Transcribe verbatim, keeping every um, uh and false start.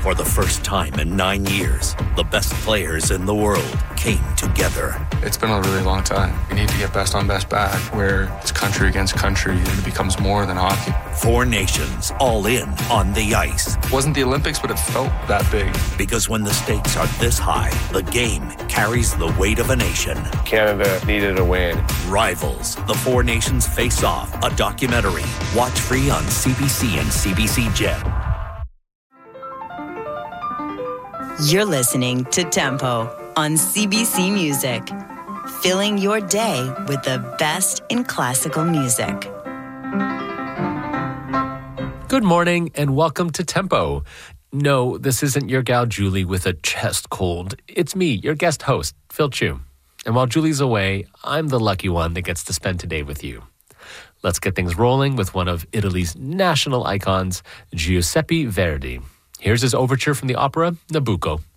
For the first time in nine years, the best players in the world came together. It's been a really long time. We need to get best on best back, where it's country against country and it becomes more than hockey. Four nations all in on the ice. It wasn't the Olympics, but it felt that big. Because when the stakes are this high, the game carries the weight of a nation. Canada needed a win. Rivals, the Four Nations Face Off, a documentary. Watch free on C B C and C B C Gem. You're listening to Tempo on C B C Music, filling your day with the best in classical music. Good morning and welcome to Tempo. No, this isn't your gal Julie with a chest cold. It's me, your guest host, Phil Chu. And while Julie's away, I'm the lucky one that gets to spend today with you. Let's get things rolling with one of Italy's national icons, Giuseppe Verdi. Here's his overture from the opera, Nabucco.